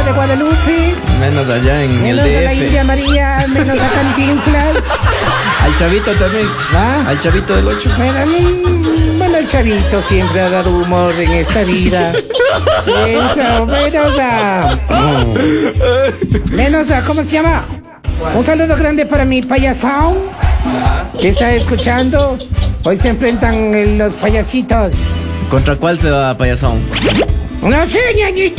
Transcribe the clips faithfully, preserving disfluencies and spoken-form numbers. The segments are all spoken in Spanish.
de Guadalupe. Menos allá en Menos el a la D India F. María, menos a Cantinflas. Al chavito también. ¿Ah? Al chavito del ocho. Bueno, mm, bueno, el chavito siempre ha dado humor en esta vida. Eso, menos a... Menos a, ¿cómo se llama? Un saludo grande para mi payasón, que está escuchando. Hoy se enfrentan eh, los payasitos. ¿Contra cuál se va, payasón? No sé, ñañito.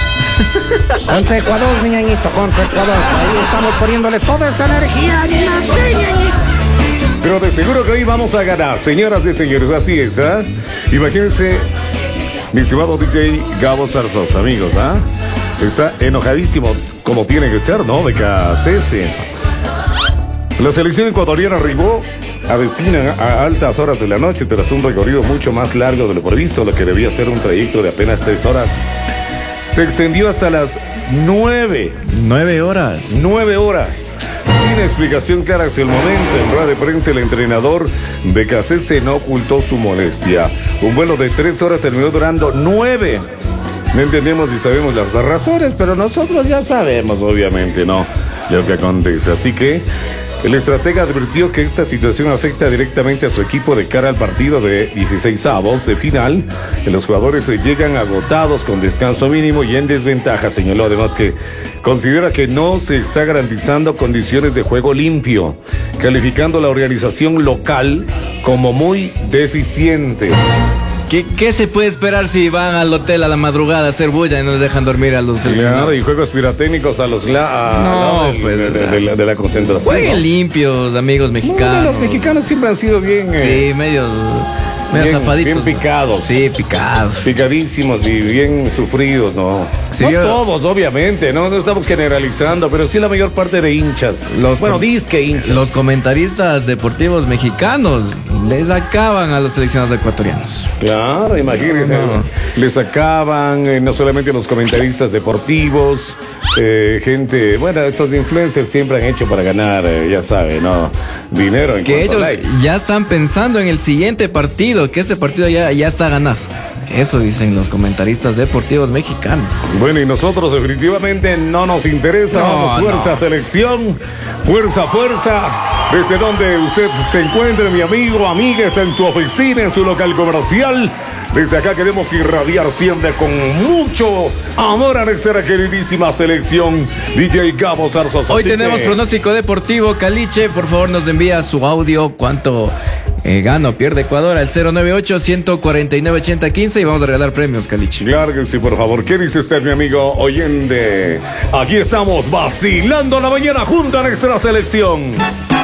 Contra Ecuador, mi ñañito, contra Ecuador. Ahí estamos poniéndole toda esta energía. No sé, ñañito. Pero de seguro que hoy vamos a ganar, señoras y señores, así es, ¿ah? Imagínense, mi estimado D J Gabo Zarzosa, amigos, ¿ah? Está enojadísimo, como tiene que ser, ¿no? De K C S. La selección ecuatoriana arribó a destino a altas horas de la noche tras un recorrido mucho más largo de lo previsto, lo que debía ser un trayecto de apenas tres horas. Se extendió hasta las nueve. Nueve horas. Nueve horas. Sin explicación clara hacia el momento, en rueda de prensa el entrenador de K C S no ocultó su molestia. Un vuelo de tres horas terminó durando nueve. No entendemos y sabemos las razones, pero nosotros ya sabemos, obviamente, ¿no? Lo que acontece. Así que el estratega advirtió que esta situación afecta directamente a su equipo de cara al partido de dieciseisavos de final. Los jugadores se llegan agotados con descanso mínimo y en desventaja. Señaló además que considera que no se está garantizando condiciones de juego limpio, calificando la organización local como muy deficiente. ¿Qué, ¿Qué se puede esperar si van al hotel a la madrugada a hacer bulla y no les dejan dormir a los seleccionados? Claro, y juegos piratécnicos a los la, a, No, del- pues, de, de- de la, de la concentración. Jueguen ¿no? limpios, amigos mexicanos. No, los mexicanos siempre han sido bien, eh, Sí, medio, medio bien, zafaditos. bien picados. Sí, picados. Picadísimos y bien sufridos, ¿no? Sí, no yo- todos, obviamente, ¿no? No estamos generalizando, pero sí la mayor parte de hinchas. Los bueno, com- disque hinchas. Los comentaristas deportivos mexicanos les acaban a los seleccionados ecuatorianos. Claro, imagínense. No, no. Les sacaban, eh, no solamente los comentaristas deportivos, eh, gente, bueno, estos influencers siempre han hecho para ganar, eh, ya sabe, ¿no? Dinero en Que cuanto a ellos likes. ya están pensando en el siguiente partido, que este partido ya, ya está ganado. Eso dicen los comentaristas deportivos mexicanos. Bueno, y nosotros definitivamente no nos interesa. No, Vamos, fuerza, no. selección, fuerza, fuerza. Desde donde usted se encuentre, mi amigo, amiga, está en su oficina, en su local comercial. Desde acá queremos irradiar siempre con mucho amor a nuestra queridísima selección D J Gabo Zarzosa. Hoy Así tenemos que- pronóstico deportivo. Caliche, por favor, nos envía su audio. ¿Cuánto eh, gana o pierde Ecuador? Al cero nueve ocho, uno cuatro nueve, ocho cero uno cinco y vamos a regalar premios, Caliche. Claro que sí, por favor. ¿Qué dice usted, mi amigo oyente? Aquí estamos vacilando la mañana junto a nuestra selección.